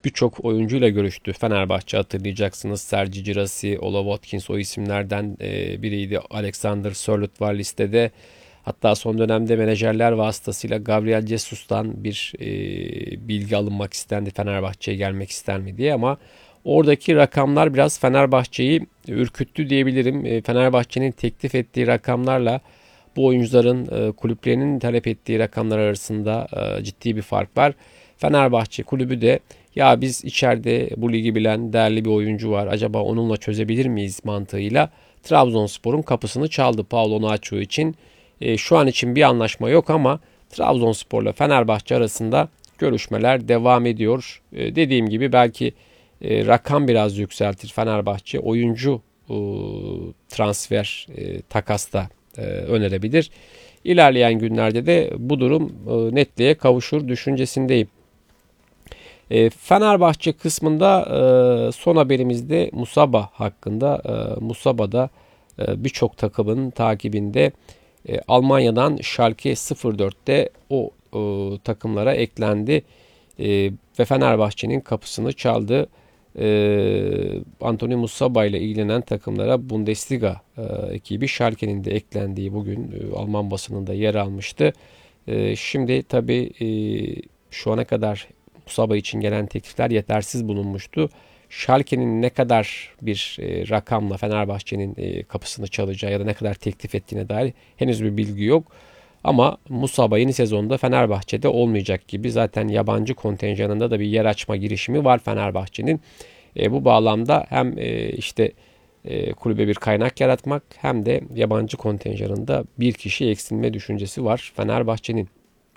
birçok oyuncuyla görüştü. Fenerbahçe hatırlayacaksınız. Sergi Girassi, Ola Watkins o isimlerden biriydi. Alexander Sörloth var listede. Hatta son dönemde menajerler vasıtasıyla Gabriel Jesus'tan bir bilgi alınmak istendi. Fenerbahçe'ye gelmek ister mi diye ama oradaki rakamlar biraz Fenerbahçe'yi ürküttü diyebilirim. Fenerbahçe'nin teklif ettiği rakamlarla bu oyuncuların kulüplerinin talep ettiği rakamlar arasında ciddi bir fark var. Fenerbahçe kulübü de ya biz içeride bu ligi bilen değerli bir oyuncu var. Acaba onunla çözebilir miyiz mantığıyla Trabzonspor'un kapısını çaldı Paulo Nacho için. Şu an için bir anlaşma yok ama Trabzonspor'la Fenerbahçe arasında görüşmeler devam ediyor. Dediğim gibi belki rakam biraz yükseltir Fenerbahçe. Oyuncu transfer takasta önerebilir. İlerleyen günlerde de bu durum netliğe kavuşur düşüncesindeyim. Fenerbahçe kısmında son haberimizde Musaba hakkında. Musaba da birçok takımın takibinde. Almanya'dan Schalke 04'te o takımlara eklendi ve Fenerbahçe'nin kapısını çaldı. Anthony Musaba ile ilgilenen takımlara Bundesliga ekibi Schalke'nin de eklendiği bugün Alman basınında yer almıştı. Şimdi tabii şu ana kadar Musaba için gelen teklifler yetersiz bulunmuştu. Schalke'nin ne kadar bir rakamla Fenerbahçe'nin kapısını çalacağı ya da ne kadar teklif ettiğine dair henüz bir bilgi yok. Ama Musaba yeni sezonda Fenerbahçe'de olmayacak gibi. Zaten yabancı kontenjanında da bir yer açma girişimi var Fenerbahçe'nin. Bu bağlamda hem kulübe bir kaynak yaratmak hem de yabancı kontenjanında bir kişi eksilme düşüncesi var Fenerbahçe'nin.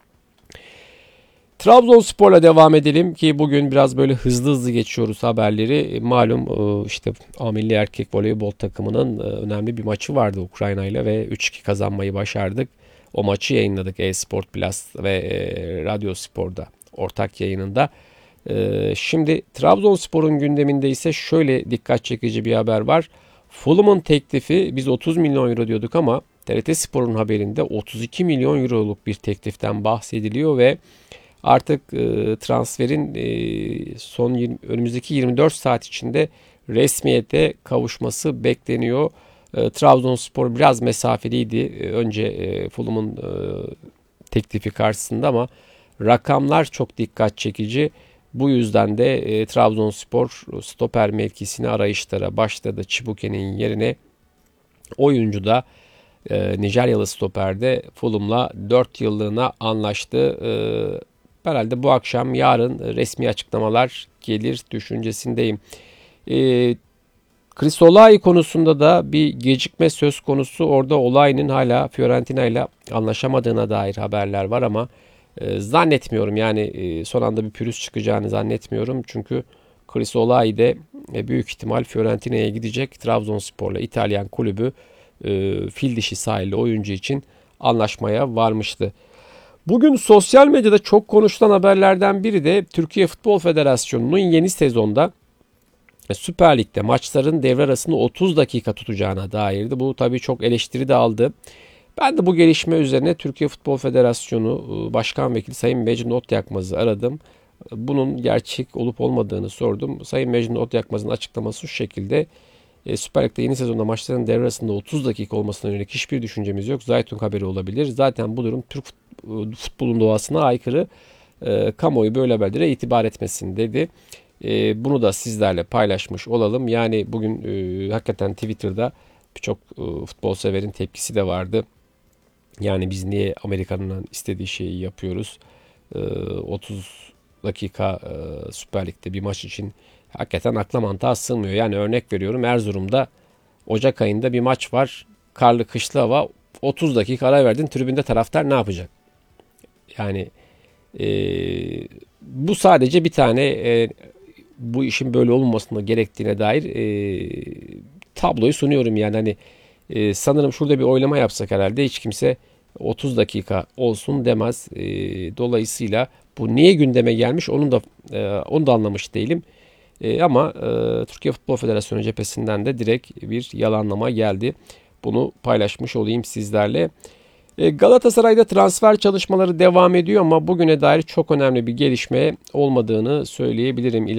Trabzonspor'la devam edelim ki bugün biraz böyle hızlı hızlı geçiyoruz haberleri. Malum A Milli Erkek Voleybol takımının önemli bir maçı vardı Ukrayna ile ve 3-2 kazanmayı başardık. O maçı yayınladık e-Sport Plus ve Radyo Spor'da ortak yayınında. Şimdi Trabzonspor'un gündeminde ise şöyle dikkat çekici bir haber var. Fulham'ın teklifi biz 30 milyon euro diyorduk ama TRT Spor'un haberinde 32 milyon euroluk bir tekliften bahsediliyor ve artık transferin önümüzdeki 24 saat içinde resmiyete kavuşması bekleniyor. Trabzonspor biraz mesafeliydi önce Fulham'ın teklifi karşısında ama rakamlar çok dikkat çekici. Bu yüzden de Trabzonspor stoper mevkisine arayışlara başladı. Çibuke'nin yerine oyuncu da Nijeryalı stoperde Fulham'la 4 yıllığına anlaştı. Herhalde bu akşam yarın resmi açıklamalar gelir düşüncesindeyim. Chris Olay konusunda da bir gecikme söz konusu. Orada Olay'ın hala Fiorentina ile anlaşamadığına dair haberler var ama zannetmiyorum. Yani son anda bir pürüz çıkacağını zannetmiyorum. Çünkü Chris Olay de büyük ihtimal Fiorentina'ya gidecek. Trabzonspor'la İtalyan kulübü fil dişi sahilli oyuncu için anlaşmaya varmıştı. Bugün sosyal medyada çok konuşulan haberlerden biri de Türkiye Futbol Federasyonu'nun yeni sezonda Süper Lig'de maçların devre arasında 30 dakika tutacağına dairdi. Bu tabii çok eleştiri de aldı. Ben de bu gelişme üzerine Türkiye Futbol Federasyonu Başkan Vekili Sayın Mecnun Otyakmaz'ı aradım. Bunun gerçek olup olmadığını sordum. Sayın Mecnun Otyakmaz'ın açıklaması şu şekilde. Süper Lig'de yeni sezonda maçların devre arasında 30 dakika olmasına yönelik hiçbir düşüncemiz yok. Zaytun haberi olabilir. Zaten bu durum Türk futbolun doğasına aykırı. Kamuoyu böyle haberlere itibar etmesin dedi. Bunu da sizlerle paylaşmış olalım. Yani bugün hakikaten Twitter'da birçok futbol severin tepkisi de vardı. Yani biz niye Amerika'nın istediği şeyi yapıyoruz? 30 dakika Süper Lig'de bir maç için hakikaten akla mantığa sığmıyor. Yani örnek veriyorum, Erzurum'da Ocak ayında bir maç var. Karlı kışlı hava, 30 dakika ara verdin. Tribünde taraftar ne yapacak? Yani bu sadece bir tane bu işin böyle olmamasına gerektiğine dair tabloyu sunuyorum. Yani hani sanırım şurada bir oylama yapsak herhalde hiç kimse 30 dakika olsun demez. Dolayısıyla bu niye gündeme gelmiş onu da anlamış değilim. Ama Türkiye Futbol Federasyonu cephesinden de direkt bir yalanlama geldi. Bunu paylaşmış olayım sizlerle. Galatasaray'da transfer çalışmaları devam ediyor ama bugüne dair çok önemli bir gelişme olmadığını söyleyebilirim.